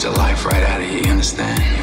the life right out of you, you understand?